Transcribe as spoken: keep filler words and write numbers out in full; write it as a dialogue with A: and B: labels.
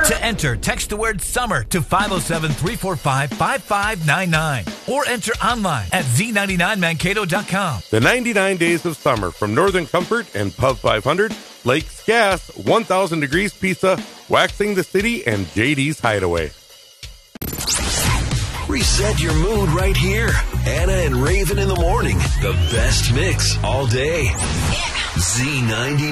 A: To enter, text the word summer to five oh seven, three four five, five five nine nine or enter online at z ninety-nine mankato dot com.
B: The ninety-nine Days of Summer from Northern Comfort and Pub five hundred, Lakes Gas, one thousand Degrees Pizza, Waxing the City, and J D's Hideaway.
C: Reset your mood right here. Anna and Raven in the morning. The best mix all day. Z ninety.